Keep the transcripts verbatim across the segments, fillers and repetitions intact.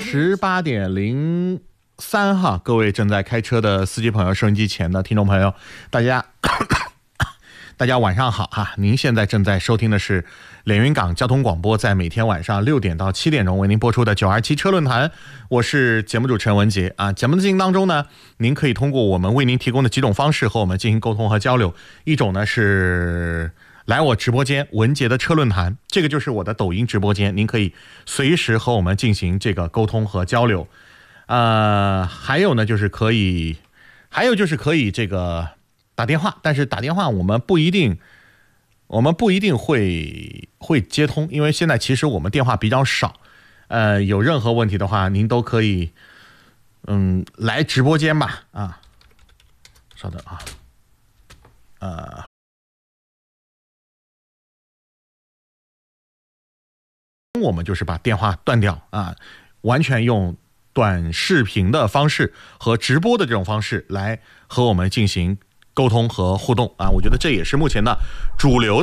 十八点零三哈，各位正在开车的司机朋友、收音机前的听众朋友，大家大家晚上好哈！您现在正在收听的是连云港交通广播，在每天晚上六点到七点钟为您播出的九二七车论坛，我是节目主持人文杰啊。节目的进行当中呢，您可以通过我们为您提供的几种方式和我们进行沟通和交流。一种呢是来我直播间文杰的车论坛，这个就是我的抖音直播间，您可以随时和我们进行这个沟通和交流。呃，还有呢就是可以，还有就是可以这个打电话，但是打电话我们不一定，我们不一定会会接通，因为现在其实我们电话比较少。呃，有任何问题的话，您都可以，嗯，来直播间吧，啊，稍等啊，呃。我们就是把电话断掉啊，完全用短视频的方式和直播的这种方式来和我们进行沟通和互动啊，我觉得这也是目前的主流。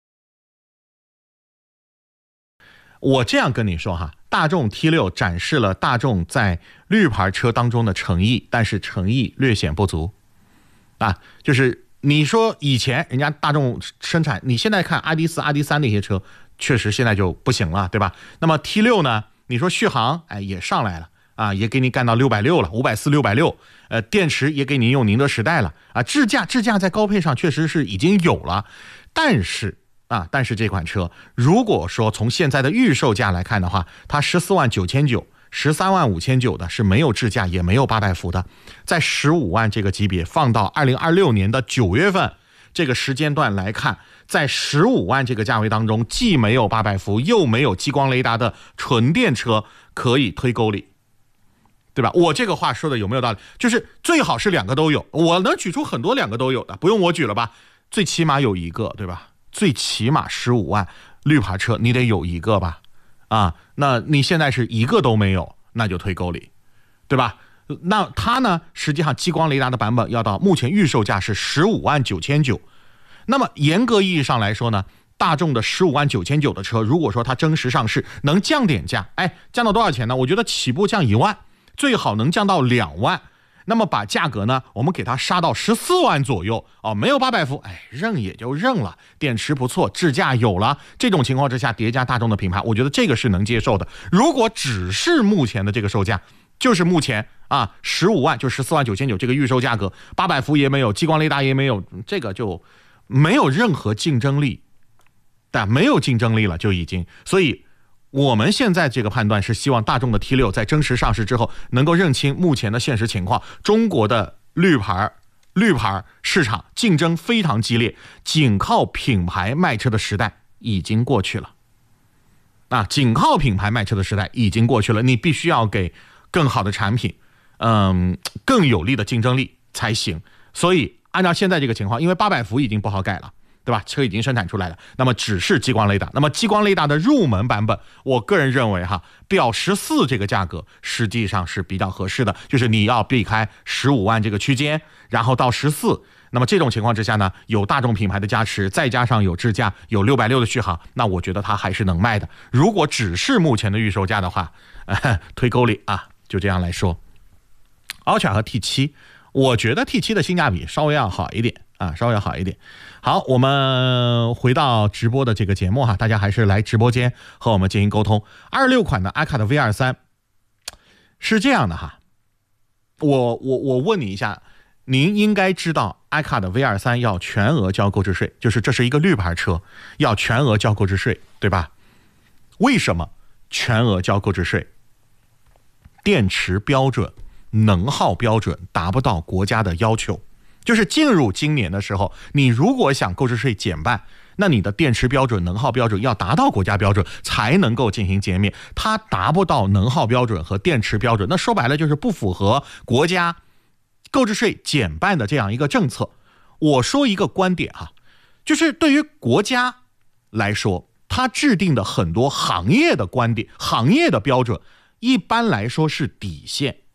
我这样跟你说哈，大众 T 六 展示了大众在绿牌车当中的诚意，但是诚意略显不足啊，就是你说以前人家大众生产，你现在看 I D 四、I D 三 那些车确实现在就不行了，对吧？那么 T 六 呢，你说续航哎也上来了啊，也给你干到六百六了，五百四、六百六，呃，电池也给你用宁德时代了啊，智驾智驾在高配上确实是已经有了，但是啊，但是这款车如果说从现在的预售价来看的话，它十四万九千九、十三万五千九的是没有智驾也没有八百伏的，在十五万这个级别放到二零二六年的九月份这个时间段来看，在十五万这个价位当中，既没有八百伏又没有激光雷达的纯电车可以推沟里，对吧？我这个话说的有没有道理？就是最好是两个都有，我能举出很多两个都有的，不用我举了吧？最起码有一个，对吧？最起码十五万绿牌车你得有一个吧？啊，那你现在是一个都没有，那就推沟里，对吧？那它呢，实际上激光雷达的版本要到目前预售价是十五万九千九。那么严格意义上来说呢，大众的十五万九千九的车，如果说它真实上市能降点价，哎，降到多少钱呢？我觉得起步降一万，最好能降到两万。那么把价格呢，我们给它杀到十四万左右哦，没有八百伏，哎，认也就认了，电池不错，智驾有了，这种情况之下叠加大众的品牌，我觉得这个是能接受的。如果只是目前的这个售价，就是目前啊十五万就十四万九千九这个预售价格，八百伏也没有，激光雷达也没有，这个就没有任何竞争力，但没有竞争力了就已经，所以我们现在这个判断是希望大众的 T 六 在真实上市之后能够认清目前的现实情况，中国的绿牌绿牌市场竞争非常激烈，仅靠品牌卖车的时代已经过去了啊，仅靠品牌卖车的时代已经过去了，你必须要给更好的产品，嗯，更有力的竞争力才行。所以按照现在这个情况，因为八百伏已经不好改了，对吧？车已经生产出来了，那么只是激光雷达。那么激光雷达的入门版本，我个人认为哈，标十四这个价格实际上是比较合适的，就是你要避开十五万这个区间，然后到十四。那么这种情况之下呢，有大众品牌的加持，再加上有智驾，有六百六的续航，那我觉得它还是能卖的。如果只是目前的预售价的话，呃、推沟里啊，就这样来说。Ultra 和 T 七， 我觉得 T 七 的性价比稍微要好一点啊，稍微要好一点。好，我们回到直播的这个节目哈，大家还是来直播间和我们进行沟通。二十六款的阿卡的 V 二十三 是这样的哈，我我我问你一下，您应该知道阿卡的 V 二十三 要全额交购置税，就是这是一个绿牌车，要全额交购置税，对吧？为什么全额交购置税？电池标准、能耗标准达不到国家的要求。就是进入今年的时候，你如果想购置税减半，那你的电池标准、能耗标准要达到国家标准才能够进行减免，它达不到能耗标准和电池标准，那说白了就是不符合国家购置税减半的这样一个政策。我说一个观点哈，就是对于国家来说，它制定的很多行业的观点、行业的标准，一般来说是底线，